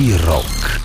Зирок.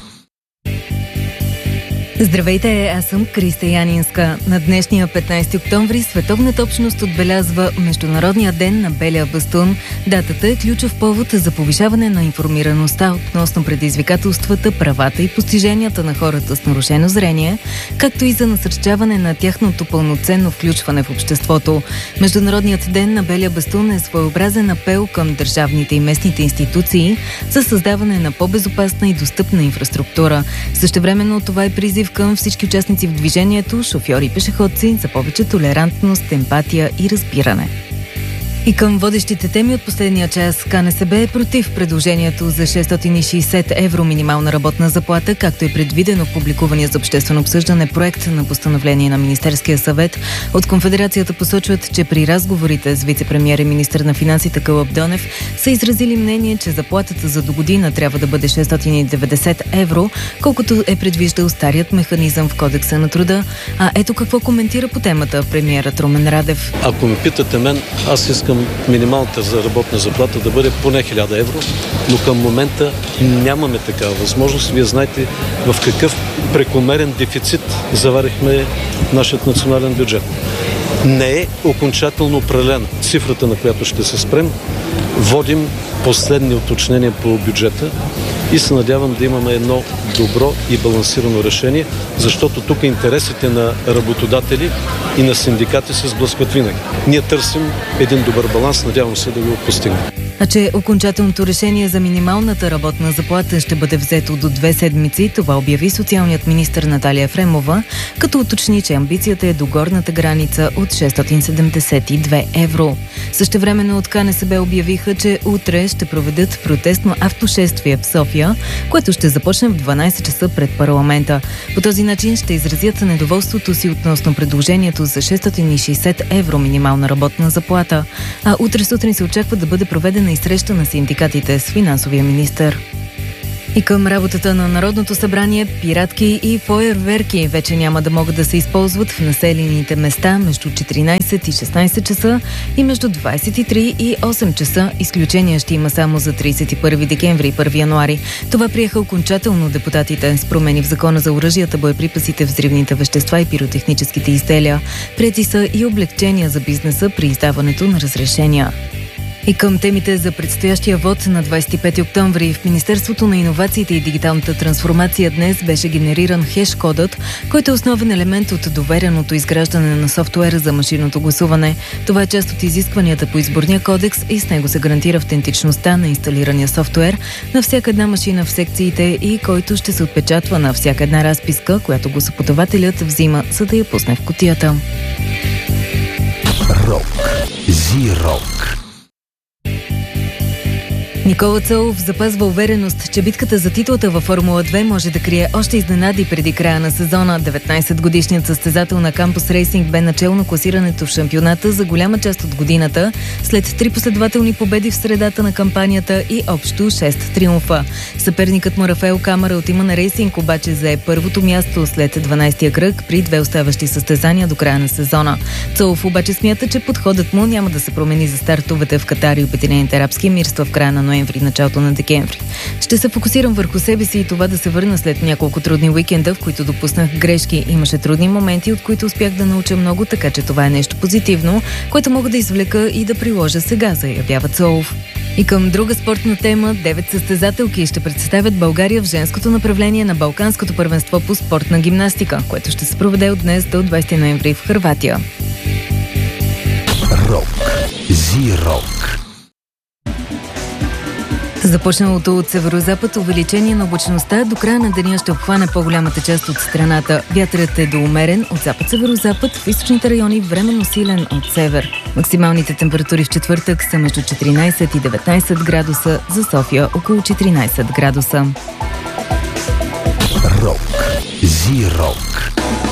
Здравейте, аз съм Криста Янинска. На днешния 15 октомври световната общност отбелязва Международния ден на белия бастун. Датата е ключов повод за повишаване на информираността относно предизвикателствата, правата и постиженията на хората с нарушено зрение, както и за насърчаване на тяхното пълноценно включване в обществото. Международният ден на белия бастун е своеобразен апел към държавните и местните институции за създаване на по-безопасна и достъпна инфраструктура. Същевременно това е призив към всички участници в движението, шофьори и пешеходци за повече толерантност, емпатия и разбиране. И към водещите теми от последния час, КНСБ е против предложението за 660 евро минимална работна заплата, както е предвидено в публикувания за обществено обсъждане проект на постановление на Министерския съвет. От Конфедерацията посочват, че при разговорите с вице-премиер и министър на финансите Кълъб Донев са изразили мнение, че заплатата за догодина трябва да бъде 690 евро, колкото е предвиждал старият механизъм в Кодекса на труда. А ето какво коментира по темата премиерът Румен Радев. Ако ме питате мен, аз искам минималната за работна заплата да бъде поне 1000 евро, но към момента нямаме такава възможност. Вие знаете в какъв прекомерен дефицит заварихме нашият национален бюджет. Не е окончателно определена цифрата, на която ще се спрем. Водим последни уточнения по бюджета и се надявам да имаме едно добро и балансирано решение, защото тук интересите на работодатели и на синдикати се сблъскват винаги. Ние търсим един добър баланс, надявам се да го постигнем. А че окончателното решение за минималната работна заплата ще бъде взето до 2 седмици, това обяви социалният министър Наталия Ефремова, като уточни, че амбицията е до горната граница от 672 евро. Същевременно от КНСБ обявиха, че утре ще проведат протестно автошествие в София, което ще започне в 12 часа пред парламента. По този начин ще изразят недоволството си относно предложението за 660 евро минимална работна заплата. А утре сутрин се очаква да бъде проведена и среща на синдикатите с финансовия министър. И към работата на Народното събрание, пиратки и фойерверки вече няма да могат да се използват в населените места между 14 и 16 часа и между 23 и 8 часа. Изключения ще има само за 31 декември и 1 януари. Това приеха окончателно депутатите с промени в Закона за оръжията, боеприпасите, взривните вещества и пиротехническите изделия. Приети са и облекчения за бизнеса при издаването на разрешения. И към темите за предстоящия вод на 25 октомври в Министерството на иновациите и дигиталната трансформация днес беше генериран хеш-кодът, който е основен елемент от довереното изграждане на софтуера за машинното гласуване. Това е част от изискванията по изборния кодекс и с него се гарантира автентичността на инсталирания софтуер на всяка една машина в секциите и който ще се отпечатва на всяка една разписка, която гласоподавателят взима, за да я пусне в кутията. Рок. Зирок. Никола Цолов запазва увереност, че битката за титлата във Формула 2 може да крие още изненади преди края на сезона. 19-годишният състезател на Кампус Рейсинг бе начелно класирането в шампионата за голяма част от годината, след 3 последователни победи в средата на кампанията и общо 6 триумфа. Съперникът му Рафаел Камара от Имана Рейсинг обаче зае първото място след 12-я кръг при 2 оставащи състезания до края на сезона. Цолов обаче смята, че подходът му няма да се промени за стартовете в Катар и Обединените арабски емирства в края на ноември, началото на декември. Ще се фокусирам върху себе си и това да се върна след няколко трудни уикенда, в които допуснах грешки. Имаше трудни моменти, от които успях да науча много, така че това е нещо позитивно, което мога да извлека и да приложа сега, заявява Цолов. И към друга спортна тема, 9 състезателки ще представят България в женското направление на Балканското първенство по спортна гимнастика, което ще се проведе от днес до 20 ноември в Хърватия. Рок. Зирок. Започналото от северозапад увеличение на облачността до края на деня ще обхване по-голямата част от страната. Вятърът е доумерен от запад-северозапад, в източните райони временно силен от север. Максималните температури в четвъртък са между 14 и 19 градуса, за София около 14 градуса. Рок. Зирок.